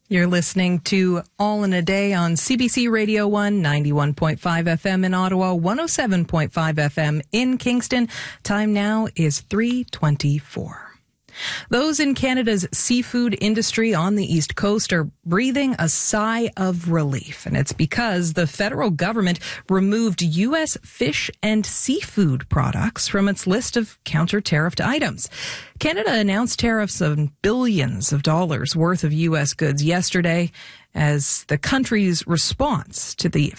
You're listening to All in a Day on CBC Radio 1, 91.5 FM in Ottawa, 107.5 FM in Kingston. Time now is 3:24. Those in Canada's seafood industry on the East Coast are breathing a sigh of relief, and it's because the federal government removed U.S. fish and seafood products from its list of counter-tariffed items. Canada announced tariffs on billions of dollars worth of U.S. goods yesterday as the country's response to the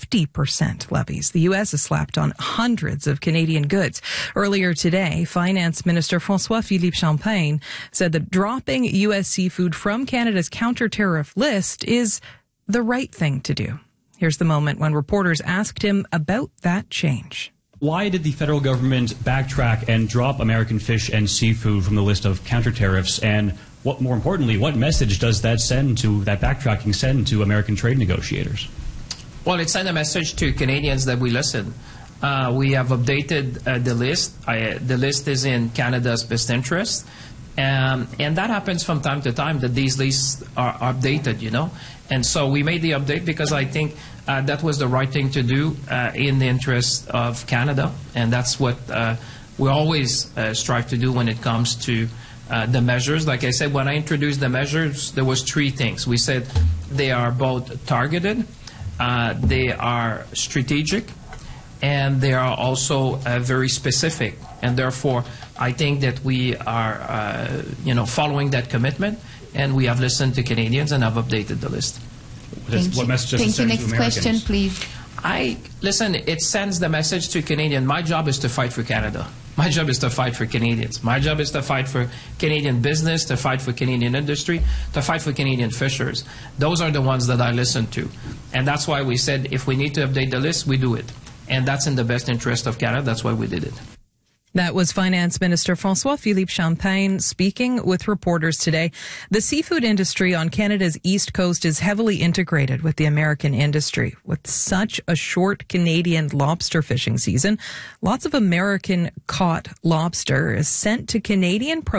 50% levies the U.S. has slapped on hundreds of Canadian goods. Earlier today, Finance Minister François-Philippe Champagne said that dropping U.S. seafood from Canada's counter-tariff list is the right thing to do. Here's the moment when reporters asked him about that change. Why did the federal government backtrack and drop American fish and seafood from the list of counter-tariffs? And what, more importantly, what message does that backtracking send to American trade negotiators? Well, it sent a message to Canadians that we listen. We have updated the list. The list is in Canada's best interest. And that happens from time to time, that these lists are updated, you know. And so we made the update because I think that was the right thing to do in the interest of Canada. And that's what we always strive to do when it comes to the measures. Like I said, when I introduced the measures, there was three things. We said they are both targeted, they are strategic, and they are also very specific. And therefore, I think that we are, following that commitment, and we have listened to Canadians and have updated the list. What message does it Thank you. send to Next Americans? question, please. Listen, it sends the message to Canadians. My job is to fight for Canada. My job is to fight for Canadians. My job is to fight for Canadian business, to fight for Canadian industry, to fight for Canadian fishers. Those are the ones that I listen to. And that's why we said if we need to update the list, we do it. And that's in the best interest of Canada. That's why we did it. That was Finance Minister François-Philippe Champagne speaking with reporters today. The seafood industry on Canada's East Coast is heavily integrated with the American industry. With such a short Canadian lobster fishing season, lots of American caught lobster is sent to Canadian